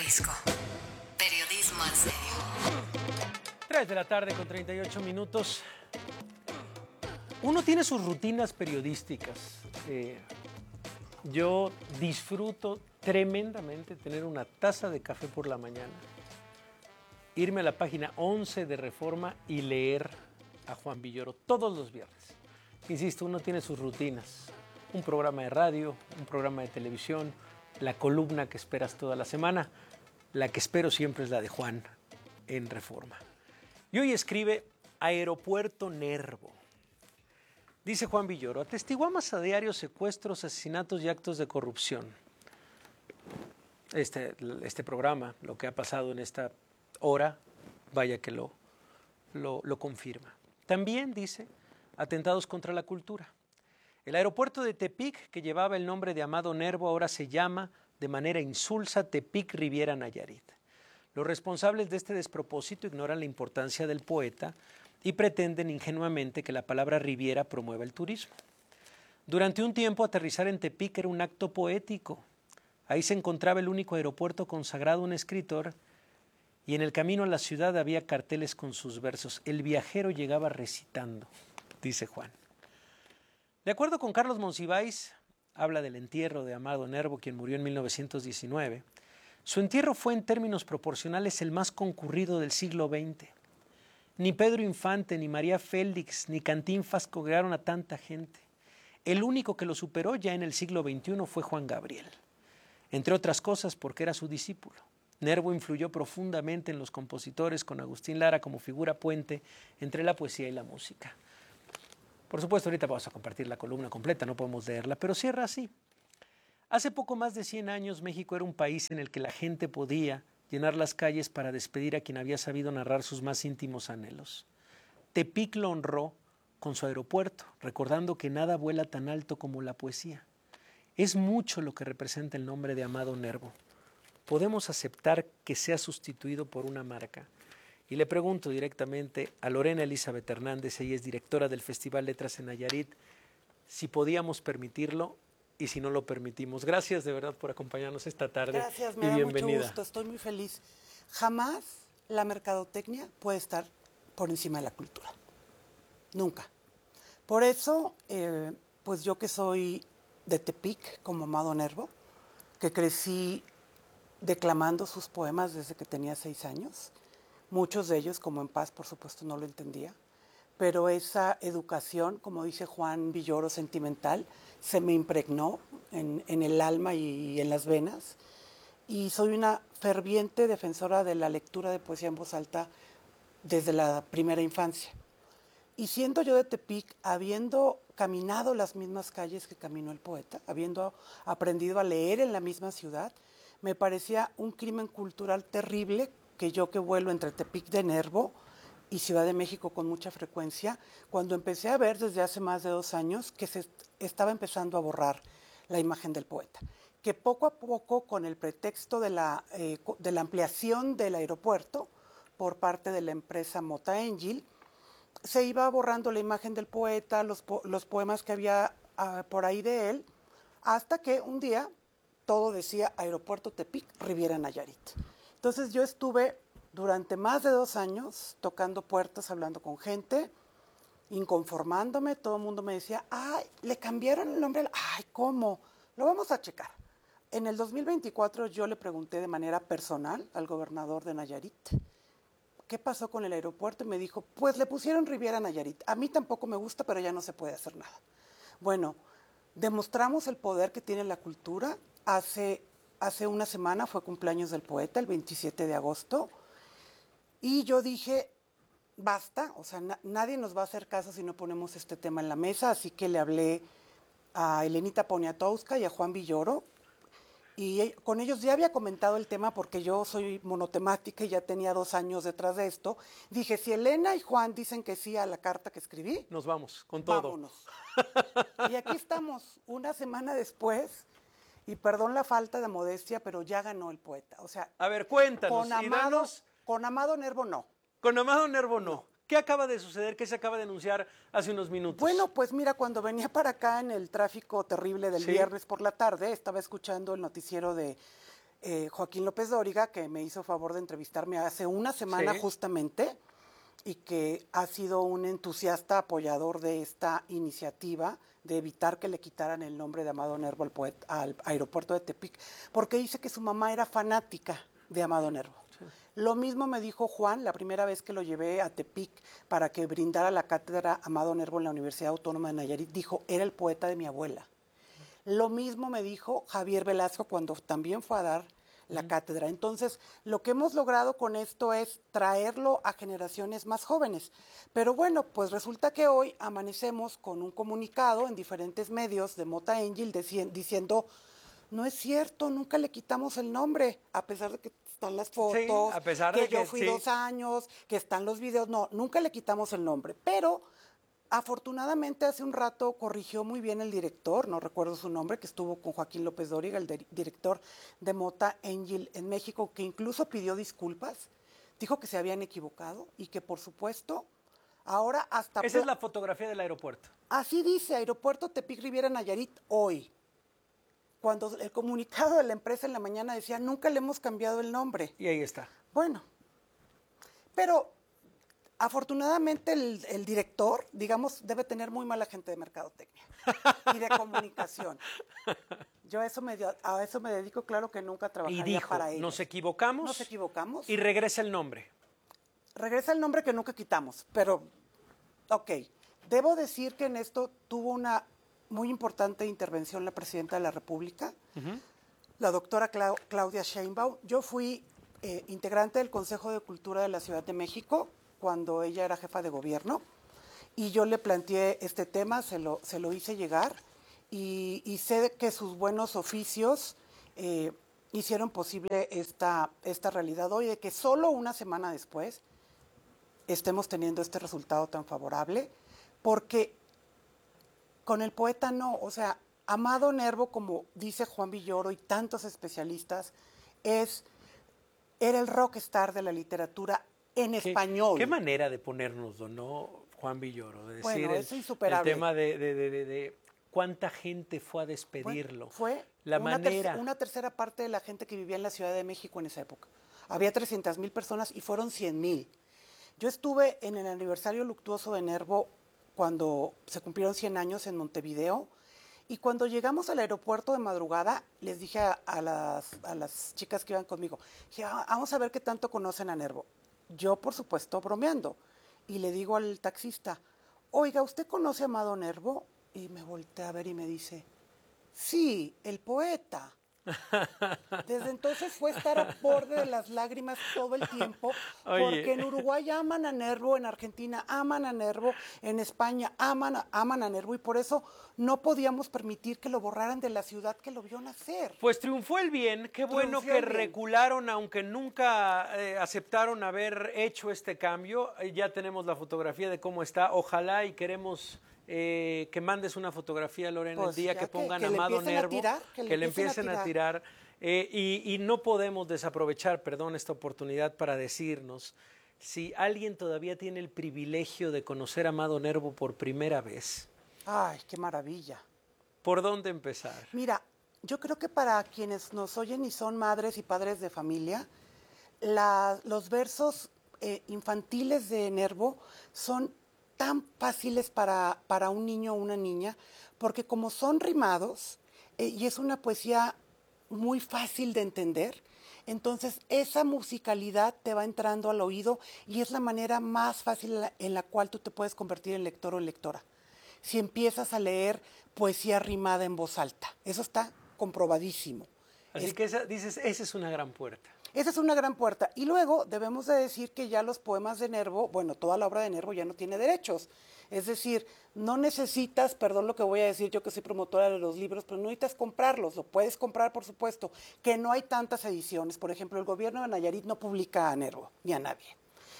Jalisco. Periodismo en serio. 3 de la tarde con 38 minutos. Uno tiene sus rutinas periodísticas. Yo disfruto tremendamente tener una taza de café por la mañana, irme a la página 11 de Reforma y leer a Juan Villoro todos los viernes. Insisto, uno tiene sus rutinas. Un programa de radio, un programa de televisión, la columna que esperas toda la semana. La que espero siempre es la de Juan en Reforma. Y hoy escribe Aeropuerto Nervo. Dice Juan Villoro, atestiguamos a diario secuestros, asesinatos y actos de corrupción. Este programa, lo que ha pasado en esta hora, vaya que lo confirma. También dice, atentados contra la cultura. El aeropuerto de Tepic, que llevaba el nombre de Amado Nervo, ahora se llama de manera insulsa Tepic Riviera Nayarit. Los responsables de este despropósito ignoran la importancia del poeta y pretenden ingenuamente que la palabra Riviera promueva el turismo. Durante un tiempo, aterrizar en Tepic era un acto poético. Ahí se encontraba el único aeropuerto consagrado a un escritor y en el camino a la ciudad había carteles con sus versos. El viajero llegaba recitando, dice Juan. De acuerdo con Carlos Monsiváis, habla del entierro de Amado Nervo, quien murió en 1919. Su entierro fue en términos proporcionales el más concurrido del siglo XX. Ni Pedro Infante, ni María Félix, ni Cantinflas congregaron a tanta gente. El único que lo superó ya en el siglo XXI fue Juan Gabriel. Entre otras cosas porque era su discípulo. Nervo influyó profundamente en los compositores con Agustín Lara como figura puente entre la poesía y la música. Por supuesto, ahorita vamos a compartir la columna completa, no podemos leerla, pero cierra así. Hace poco más de 100 años, México era un país en el que la gente podía llenar las calles para despedir a quien había sabido narrar sus más íntimos anhelos. Tepic lo honró con su aeropuerto, recordando que nada vuela tan alto como la poesía. Es mucho lo que representa el nombre de Amado Nervo. ¿Podemos aceptar que sea sustituido por una marca? Y le pregunto directamente a Lorena Elizabeth Hernández, ella es directora del Festival Letras en Nayarit, si podíamos permitirlo y si no lo permitimos. Gracias de verdad por acompañarnos esta tarde. Gracias, y me da bienvenida. mucho gusto, estoy muy feliz. Jamás la mercadotecnia puede estar por encima de la cultura. Nunca. Por eso, pues yo que soy de Tepic, como Amado Nervo, que crecí declamando sus poemas desde que tenía 6 años, muchos de ellos, como En Paz, por supuesto, no lo entendía, pero esa educación, como dice Juan Villoro, sentimental, se me impregnó en el alma y en las venas, y soy una ferviente defensora de la lectura de poesía en voz alta desde la primera infancia. Y siendo yo de Tepic, habiendo caminado las mismas calles que caminó el poeta, habiendo aprendido a leer en la misma ciudad, me parecía un crimen cultural terrible que yo, que vuelo entre Tepic de Nervo y Ciudad de México con mucha frecuencia, cuando empecé a ver desde hace más de 2 años que se estaba empezando a borrar la imagen del poeta, que poco a poco, con el pretexto de la ampliación del aeropuerto por parte de la empresa Mota Engil, se iba borrando la imagen del poeta, los poemas que había por ahí de él, hasta que un día todo decía Aeropuerto Tepic, Riviera Nayarit. Entonces yo estuve durante más de 2 años tocando puertas, hablando con gente, inconformándome. Todo el mundo me decía, ay, le cambiaron el nombre. Ay, ¿cómo? Lo vamos a checar. En el 2024 yo le pregunté de manera personal al gobernador de Nayarit, ¿qué pasó con el aeropuerto? Y me dijo, pues le pusieron Riviera Nayarit. A mí tampoco me gusta, pero ya no se puede hacer nada. Bueno, demostramos el poder que tiene la cultura. Hace una semana fue cumpleaños del poeta, el 27 de agosto, y yo dije, basta, o sea, nadie nos va a hacer caso si no ponemos este tema en la mesa, así que le hablé a Elenita Poniatowska y a Juan Villoro, y con ellos ya había comentado el tema porque yo soy monotemática y ya tenía 2 años detrás de esto. Dije, si Elena y Juan dicen que sí a la carta que escribí, Nos vamos, con todo. Vámonos. Y aquí estamos, una semana después, y perdón la falta de modestia, pero ya ganó el poeta. O sea, A ver, cuéntanos. con Amado Nervo no. Con Amado Nervo no. ¿Qué acaba de suceder? ¿Qué se acaba de anunciar hace unos minutos? Bueno, pues mira, cuando venía para acá en el tráfico terrible del viernes por la tarde, estaba escuchando el noticiero de Joaquín López Dóriga, que me hizo favor de entrevistarme hace una semana Sí. justamente, y que ha sido un entusiasta apoyador de esta iniciativa de evitar que le quitaran el nombre de Amado Nervo al aeropuerto de Tepic, porque dice que su mamá era fanática de Amado Nervo. Lo mismo me dijo Juan la primera vez que lo llevé a Tepic para que brindara la cátedra Amado Nervo en la Universidad Autónoma de Nayarit. Dijo, era el poeta de mi abuela. Lo mismo me dijo Javier Velasco cuando también fue a dar la cátedra. Entonces, lo que hemos logrado con esto es traerlo a generaciones más jóvenes. Pero bueno, pues resulta que hoy amanecemos con un comunicado en diferentes medios de Mota Angel diciendo, no es cierto, nunca le quitamos el nombre, a pesar de que están las fotos, a pesar que de que yo fui sí. 2 años, que están los videos, no, nunca le quitamos el nombre. Pero afortunadamente hace un rato corrigió muy bien el director, no recuerdo su nombre, que estuvo con Joaquín López Dóriga, el director de Mota Angel en México, que incluso pidió disculpas, dijo que se habían equivocado y que por supuesto ahora hasta... Esa es la fotografía del aeropuerto. Así dice, Aeropuerto Tepic Riviera Nayarit hoy. Cuando el comunicado de la empresa en la mañana decía, nunca le hemos cambiado el nombre. Y ahí está. Bueno, pero afortunadamente el director, digamos, debe tener muy mala gente de mercadotecnia y de comunicación. Yo a eso me dedico, claro que nunca Y trabajaría dijo, para ellos. nos equivocamos. Nos equivocamos. Y regresa el nombre. Regresa el nombre que nunca quitamos, pero, ok, debo decir que en esto tuvo una muy importante intervención la presidenta de la República, la doctora Claudia Sheinbaum. Yo fui integrante del Consejo de Cultura de la Ciudad de México cuando ella era jefa de gobierno y yo le planteé este tema, se lo hice llegar y sé que sus buenos oficios hicieron posible esta realidad hoy, de que solo una semana después estemos teniendo este resultado tan favorable, porque con el poeta no, o sea, Amado Nervo, como dice Juan Villoro y tantos especialistas, era el rockstar de la literatura en español. ¿Qué manera de ponernos, ¿no, Juan Villoro? De decir Bueno, es insuperable. El tema de cuánta gente fue a despedirlo. Fue la manera. Una tercera parte de la gente que vivía en la Ciudad de México en esa época. Había 300,000 personas y fueron 100,000. Yo estuve en el aniversario luctuoso de Nervo cuando se cumplieron 100 años en Montevideo, y cuando llegamos al aeropuerto de madrugada, les dije a las chicas que iban conmigo, dije, vamos a ver qué tanto conocen a Nervo. Yo, por supuesto, bromeando, y le digo al taxista, oiga, ¿usted conoce a Amado Nervo? Y me voltea a ver y me dice, sí, el poeta. Desde entonces fue estar al borde de las lágrimas todo el tiempo, porque en Uruguay aman a Nervo, en Argentina aman a Nervo, en España aman a Nervo, y por eso no podíamos permitir que lo borraran de la ciudad que lo vio nacer. Pues triunfó el bien, qué bueno que recularon, aunque nunca aceptaron haber hecho este cambio. Ya tenemos la fotografía de cómo está, ojalá y queremos... que mandes una fotografía, Lorena, pues el día que pongan a Amado Nervo, que le empiecen a tirar. Y no podemos desaprovechar, perdón, esta oportunidad para decirnos, si alguien todavía tiene el privilegio de conocer a Amado Nervo por primera vez. ¡Ay, qué maravilla! ¿Por dónde empezar? Mira, yo creo que para quienes nos oyen y son madres y padres de familia, los versos infantiles de Nervo son tan fáciles para un niño o una niña, porque como son rimados, y es una poesía muy fácil de entender, entonces esa musicalidad te va entrando al oído y es la manera más fácil en la cual tú te puedes convertir en lector o lectora. Si empiezas a leer poesía rimada en voz alta, eso está comprobadísimo. Así que dices, esa es una gran puerta. Esa es una gran puerta. Y luego debemos de decir que ya los poemas de Nervo, bueno, toda la obra de Nervo ya no tiene derechos. Es decir, no necesitas, perdón lo que voy a decir, yo que soy promotora de los libros, pero no necesitas comprarlos, lo puedes comprar, por supuesto, que no hay tantas ediciones. Por ejemplo, el gobierno de Nayarit no publica a Nervo, ni a nadie.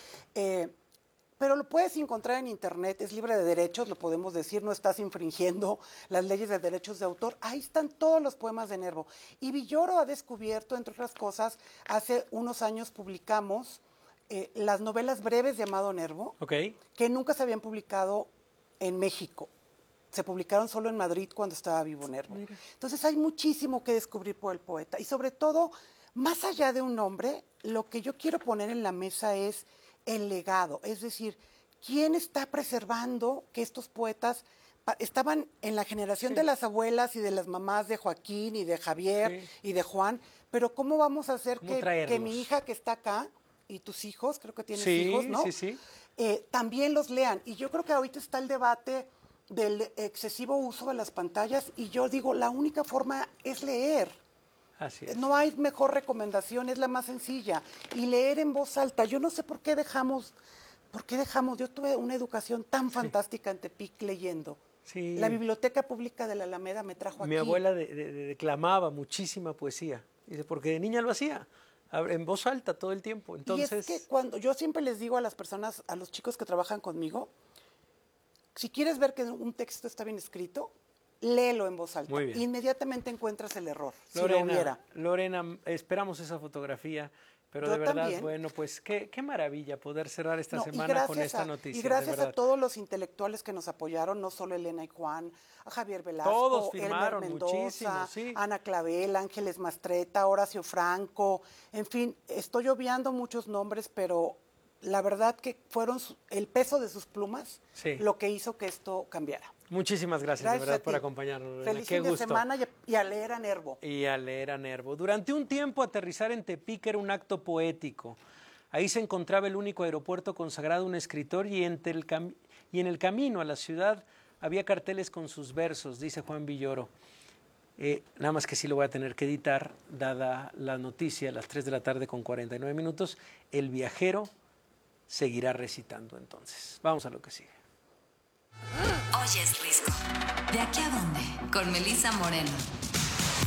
Pero lo puedes encontrar en internet, es libre de derechos, lo podemos decir, no estás infringiendo las leyes de derechos de autor. Ahí están todos los poemas de Nervo. Y Villoro ha descubierto, entre otras cosas, hace unos años publicamos las novelas breves de Amado Nervo, que nunca se habían publicado en México. Se publicaron solo en Madrid cuando estaba vivo Nervo. Mira. Entonces hay muchísimo que descubrir por el poeta. Y sobre todo, Más allá de un nombre, lo que yo quiero poner en la mesa es el legado, es decir, ¿quién está preservando que estos poetas estaban en la generación de las abuelas y de las mamás de Joaquín y de Javier y de Juan, pero cómo vamos a hacer que mi hija que está acá y tus hijos, creo que tienes hijos, ¿no? Sí. También los lean. Y yo creo que ahorita está el debate del excesivo uso de las pantallas y yo digo, la única forma es leer. Así es. No hay mejor recomendación, es la más sencilla. Y leer en voz alta. Yo no sé por qué dejamos, yo tuve una educación tan fantástica en Tepic leyendo. Sí. La Biblioteca Pública de la Alameda me trajo aquí. Mi abuela declamaba muchísima poesía, dice, porque de niña lo hacía, en voz alta todo el tiempo. Entonces, y es que cuando yo siempre les digo a las personas, a los chicos que trabajan conmigo, si quieres ver que un texto está bien escrito, léelo en voz alta. Muy bien. Inmediatamente encuentras el error, Lorena, si lo hubiera. Lorena, esperamos esa fotografía, pero Yo de verdad, también. bueno, pues qué maravilla poder cerrar esta No, semana con esta noticia. Y gracias de verdad. a todos los intelectuales que nos apoyaron, no solo Elena y Juan, a Javier Velasco, Todos firmaron Elmer Mendoza, muchísimo, sí. Ana Clavel, Ángeles Mastreta, Horacio Franco, en fin, estoy obviando muchos nombres, pero la verdad que fueron el peso de sus plumas lo que hizo que esto cambiara. Muchísimas gracias de verdad por acompañarnos, Lorena. Feliz Qué fin de gusto. semana y a leer a Nervo. Y a leer a Nervo. Durante un tiempo aterrizar en Tepic era un acto poético. Ahí se encontraba el único aeropuerto consagrado a un escritor y en el camino a la ciudad había carteles con sus versos, dice Juan Villoro. Nada más que sí lo voy a tener que editar, dada la noticia a las 3 de la tarde con 49 minutos. El viajero seguirá recitando entonces. Vamos a lo que sigue. Oyes Risco. ¿De aquí a dónde? Con Melissa Moreno.